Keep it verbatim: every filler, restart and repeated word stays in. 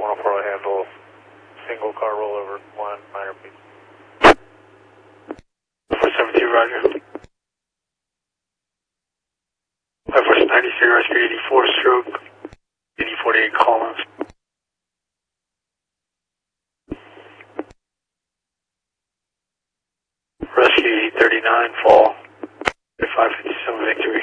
one oh four handle, single car rollover, one minor please. four seven two, roger. five four ninety-three, rescue eighty-four, stroke, eighty forty-eight Collins. Rescue eight thirty-nine, fall, five fifty-seven Victory.